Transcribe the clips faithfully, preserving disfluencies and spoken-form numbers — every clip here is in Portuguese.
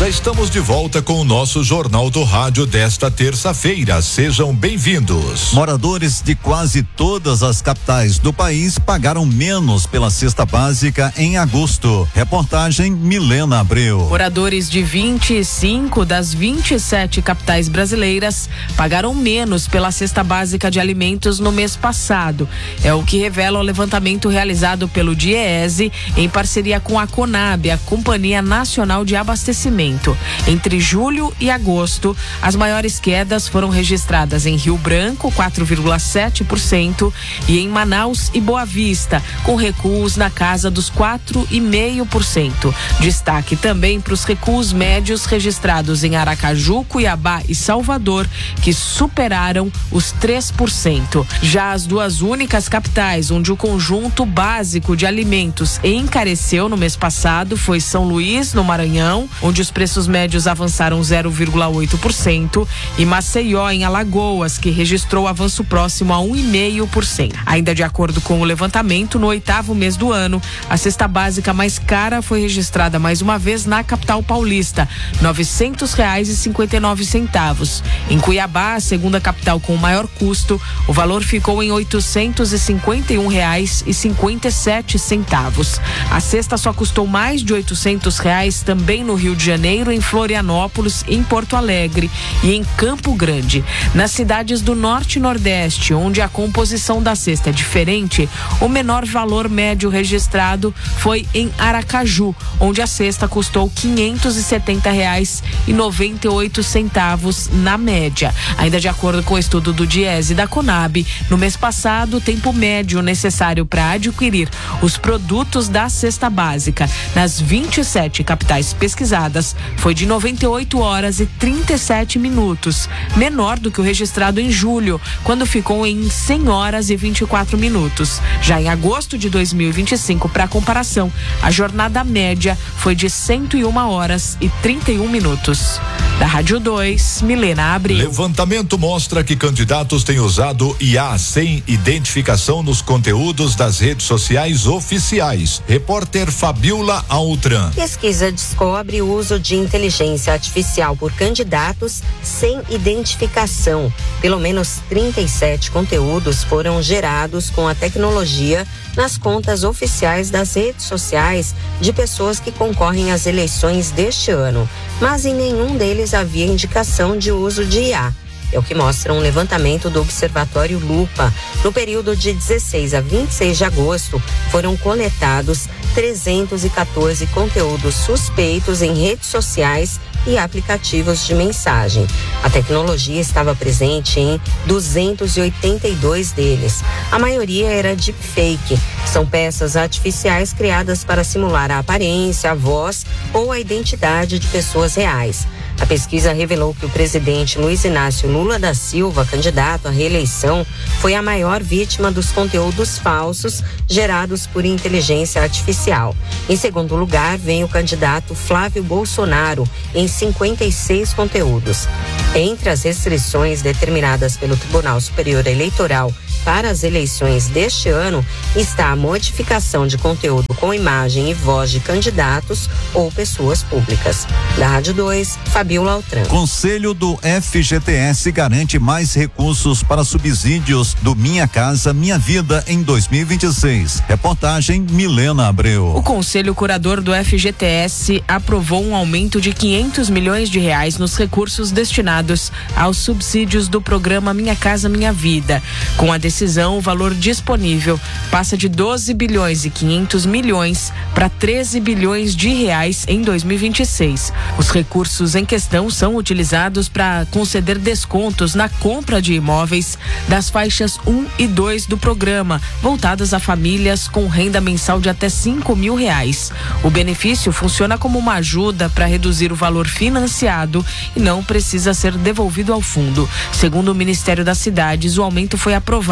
Já estamos de volta com o nosso Jornal do Rádio desta terça-feira. Sejam bem-vindos. Moradores de quase todas as capitais do país pagaram menos pela cesta básica em agosto. Reportagem Milena Abreu. Moradores de vinte e cinco das vinte e sete capitais brasileiras pagaram menos pela cesta básica de alimentos no mês passado. É o que revela o levantamento realizado pelo DIEESE em parceria com a CONAB, a Companhia Nacional de Abastecimento. Entre julho e agosto, as maiores quedas foram registradas em Rio Branco, quatro vírgula sete por cento, e em Manaus e Boa Vista, com recuos na casa dos quatro vírgula cinco por cento. Destaque também para os recuos médios registrados em Aracaju, Cuiabá e Salvador, que superaram os três por cento. Já as duas únicas capitais onde o conjunto básico de alimentos encareceu no mês passado foi São Luís, no Maranhão, onde os preços médios avançaram zero vírgula oito por cento, e Maceió, em Alagoas, que registrou avanço próximo a um vírgula cinco por cento. Ainda de acordo com o levantamento, no oitavo mês do ano, a cesta básica mais cara foi registrada mais uma vez na capital paulista, novecentos reais e cinquenta e nove centavos. Em Cuiabá, a segunda capital com o maior custo, o valor ficou em oitocentos e cinquenta e um reais e cinquenta e sete centavos. A cesta só custou mais de oitocentos reais também no Rio de Janeiro, em Florianópolis, em Porto Alegre e em Campo Grande. Nas cidades do Norte e Nordeste, onde a composição da cesta é diferente, o menor valor médio registrado foi em Aracaju, onde a cesta custou quinhentos e setenta reais e noventa e oito centavos na média. Ainda de acordo com o estudo do DIEESE e da CONAB, no mês passado, o tempo médio necessário para adquirir os produtos da cesta básica nas vinte e sete capitais pesquisadas foi de noventa e oito horas e trinta e sete minutos, menor do que o registrado em julho, quando ficou em cem horas e vinte e quatro minutos. Já em agosto de dois mil e vinte e cinco, para comparação, a jornada média foi de cento e uma horas e trinta e um minutos. Da Rádio dois, Milena Abreu. Levantamento mostra que candidatos têm usado I A sem identificação nos conteúdos das redes sociais oficiais. Repórter Fabiola Altran. Pesquisa descobre o uso de inteligência artificial por candidatos sem identificação. Pelo menos trinta e sete conteúdos foram gerados com a tecnologia nas contas oficiais das redes sociais de pessoas que concorrem às eleições deste ano, mas em nenhum deles havia indicação de uso de I A. É o que mostra um levantamento do Observatório Lupa. No período de dezesseis a vinte e seis de agosto, foram coletados trezentos e quatorze conteúdos suspeitos em redes sociais e aplicativos de mensagem. A tecnologia estava presente em duzentos e oitenta e dois deles. A maioria era deepfake. São peças artificiais criadas para simular a aparência, a voz ou a identidade de pessoas reais. A pesquisa revelou que o presidente Luiz Inácio Lula da Silva, candidato à reeleição, foi a maior vítima dos conteúdos falsos gerados por inteligência artificial. Em segundo lugar, vem o candidato Flávio Bolsonaro, em cinquenta e seis conteúdos. Entre as restrições determinadas pelo Tribunal Superior Eleitoral para as eleições deste ano está a modificação de conteúdo com imagem e voz de candidatos ou pessoas públicas. Da Rádio dois, Fabiola Altran. Conselho do F G T S garante mais recursos para subsídios do Minha Casa Minha Vida em dois mil e vinte e seis. Reportagem Milena Abreu. O Conselho Curador do F G T S aprovou um aumento de quinhentos milhões de reais nos recursos destinados aos subsídios do programa Minha Casa Minha Vida. Com a decisão, o valor disponível passa de doze bilhões e quinhentos milhões para treze bilhões de reais em dois mil e vinte e seis. Os recursos em questão são utilizados para conceder descontos na compra de imóveis das faixas um e dois do programa, voltadas a famílias com renda mensal de até cinco mil reais. O benefício funciona como uma ajuda para reduzir o valor financiado e não precisa ser devolvido ao fundo. Segundo o Ministério das Cidades, o aumento foi aprovado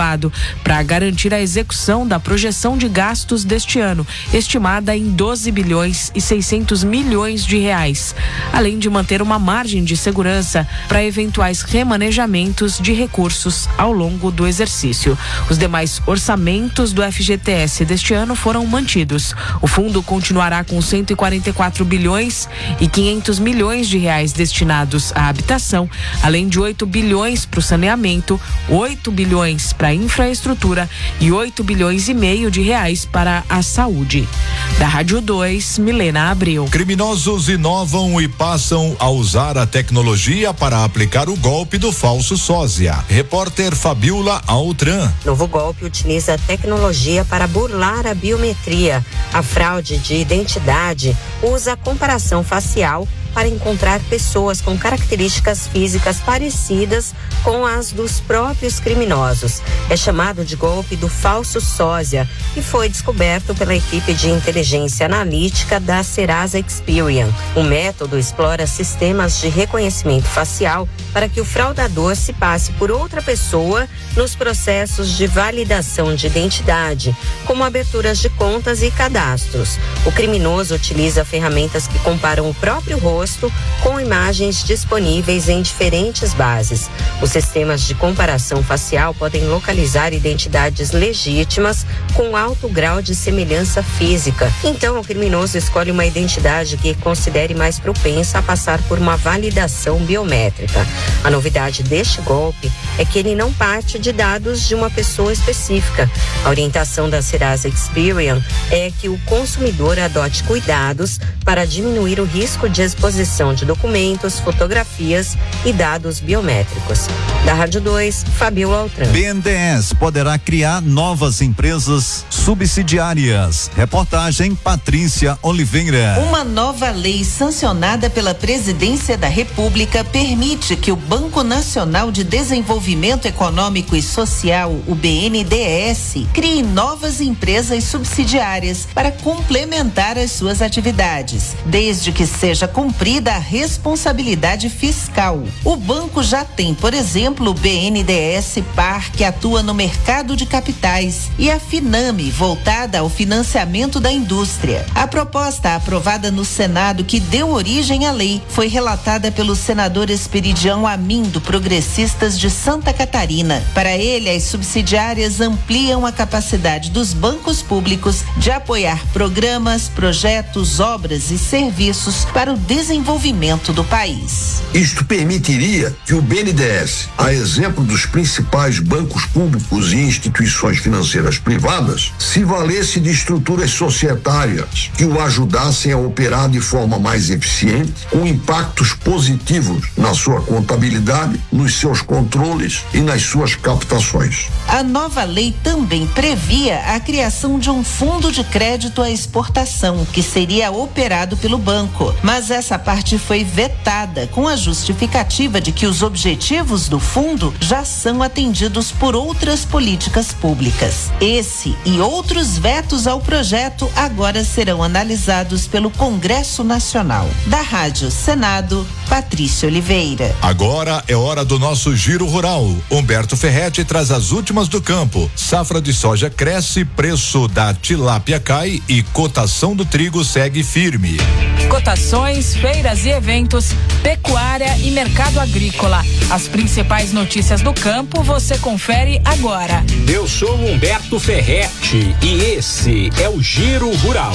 tomado para garantir a execução da projeção de gastos deste ano, estimada em doze bilhões e seiscentos milhões de reais, além de manter uma margem de segurança para eventuais remanejamentos de recursos ao longo do exercício. Os demais orçamentos do F G T S deste ano foram mantidos. O fundo continuará com cento e quarenta e quatro bilhões e quinhentos milhões de reais destinados à habitação, além de oito bilhões para o saneamento, oito bilhões para a infraestrutura e oito bilhões e meio de reais para a saúde. Da Rádio dois, Milena Abreu. Criminosos inovam e passam a usar a tecnologia para aplicar o golpe do falso sósia. Repórter Fabiola Altran. Novo golpe utiliza a tecnologia para burlar a biometria. A fraude de identidade usa a comparação facial para encontrar pessoas com características físicas parecidas com as dos próprios criminosos. É chamado de golpe do falso sósia e foi descoberto pela equipe de inteligência analítica da Serasa Experian. O método explora sistemas de reconhecimento facial para que o fraudador se passe por outra pessoa nos processos de validação de identidade, como aberturas de contas e cadastros. O criminoso utiliza ferramentas que comparam o próprio rosto com imagens disponíveis em diferentes bases. Os sistemas de comparação facial podem localizar identidades legítimas com alto grau de semelhança física. Então, o criminoso escolhe uma identidade que considere mais propensa a passar por uma validação biométrica. A novidade deste golpe é que ele não parte de dados de uma pessoa específica. A orientação da Serasa Experian é que o consumidor adote cuidados para diminuir o risco de exposição de documentos, fotografias e dados biométricos. Da Rádio dois, Fabio Altran. B N D E S poderá criar novas empresas subsidiárias. Reportagem Patrícia Oliveira. Uma nova lei sancionada pela Presidência da República permite que o Banco Nacional de Desenvolvimento Econômico e Social, o B N D E S, crie novas empresas subsidiárias para complementar as suas atividades, desde que seja cumprida a responsabilidade fiscal. O banco já tem, por exemplo, o B N D E S Par, que atua no mercado de capitais, e a Finame, voltada ao financiamento da indústria. A proposta aprovada no Senado, que deu origem à lei, foi relatada pelo senador Esperidião Amin, do Progressistas de Santa Catarina. Para ele, as subsidiárias ampliam a capacidade dos bancos públicos de apoiar programas, projetos, obras e serviços para o desenvolvimento do país. Isto permitiria que o B N D E S, a exemplo dos principais bancos públicos e instituições financeiras privadas, se valesse de estruturas societárias que o ajudassem a operar de forma mais eficiente, com impactos positivos na sua contabilidade, nos seus controles e nas suas captações. A nova lei também previa a criação de um fundo de crédito à exportação, que seria operado pelo banco, mas essa parte foi vetada com a justificativa de que os objetivos do fundo já são atendidos por outras políticas públicas. Esse e outros vetos ao projeto agora serão analisados pelo Congresso Nacional. Da Rádio Senado, Patrícia Oliveira. Agora é hora do nosso Giro Rural. Humberto Ferretti traz as últimas do campo. Safra de soja cresce, preço da tilápia cai e cotação do trigo segue firme. Cotações, feiras e eventos, pecuária e mercado agrícola. As principais notícias do campo você confere agora. Eu sou Humberto Ferretti e esse é o Giro Rural.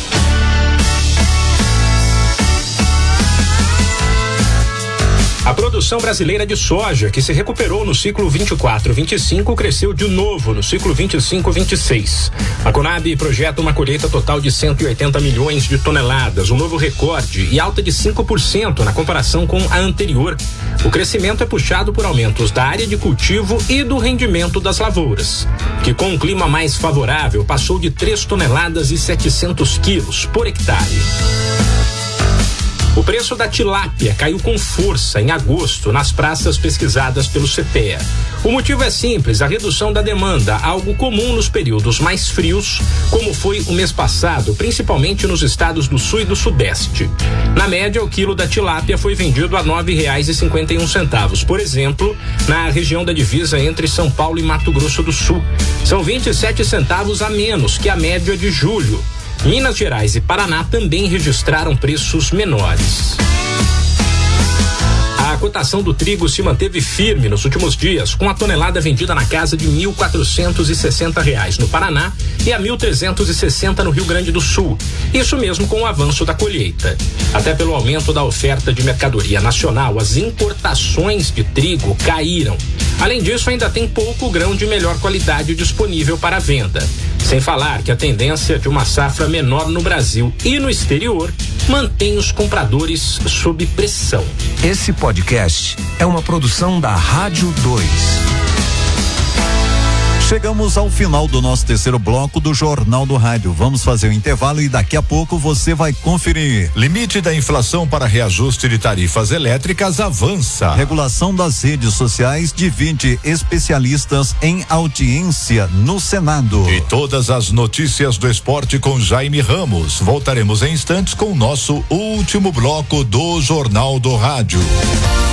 A produção brasileira de soja, que se recuperou no ciclo vinte e quatro vinte e cinco, cresceu de novo no ciclo vinte e cinco vinte e seis. A Conab projeta uma colheita total de cento e oitenta milhões de toneladas, um novo recorde e alta de cinco por cento na comparação com a anterior. O crescimento é puxado por aumentos da área de cultivo e do rendimento das lavouras, que com um clima mais favorável passou de três toneladas e setecentos quilos por hectare. O preço preço da tilápia caiu com força em agosto nas praças pesquisadas pelo C P E A. O motivo é simples, a redução da demanda, algo comum nos períodos mais frios, como foi o mês passado, principalmente nos estados do sul e do sudeste. Na média, o quilo da tilápia foi vendido a nove reais e cinquenta e um centavos. Por exemplo, na região da divisa entre São Paulo e Mato Grosso do Sul. São vinte e sete centavos a menos que a média de julho. Minas Gerais e Paraná também registraram preços menores. A cotação do trigo se manteve firme nos últimos dias, com a tonelada vendida na casa de mil quatrocentos e sessenta reais no Paraná e a mil trezentos e sessenta no Rio Grande do Sul. Isso mesmo com o avanço da colheita. Até pelo aumento da oferta de mercadoria nacional, as importações de trigo caíram. Além disso, ainda tem pouco grão de melhor qualidade disponível para venda. Sem falar que a tendência de uma safra menor no Brasil e no exterior mantém os compradores sob pressão. Esse podcast é uma produção da Rádio dois. Chegamos ao final do nosso terceiro bloco do Jornal do Rádio. Vamos fazer o intervalo e daqui a pouco você vai conferir. Limite da inflação para reajuste de tarifas elétricas avança. Regulação das redes sociais divide especialistas em audiência no Senado. E todas as notícias do esporte com Jaime Ramos. Voltaremos em instantes com o nosso último bloco do Jornal do Rádio.